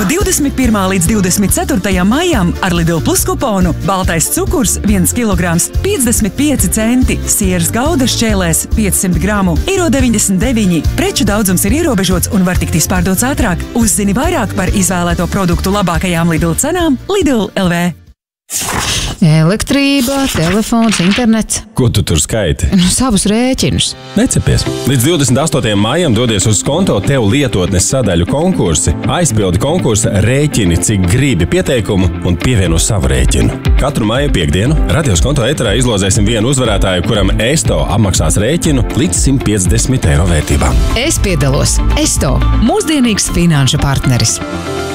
No 21. līdz 24. maijam ar Lidl Plus kuponu baltais cukurs 1 kilograms 55 centi, sieras gauda šķēlēs 500 gramu €1,99. Preču daudzums ir ierobežots un var tikt izpārdots ātrāk. Uzzini vairāk par izvēlēto produktu labākajām Lidl cenām Lidl LV. Elektrība, telefons, internets. Ko tu tur skaiti? Savus rēķinus. Necepies. Līdz 28. maijam dodies uz konto tev lietotnes sadaļu konkursi, aizpildi konkursa rēķini, cik gribi pieteikumu un pievieno savu rēķinu. Katru maija piekdienu Radios konto ēterā izlozēsim vienu uzvarētāju, kuram ESTO apmaksās rēķinu līdz €150 vērtībā. Es piedalos. ESTO – mūsdienīgs finanšu partneris.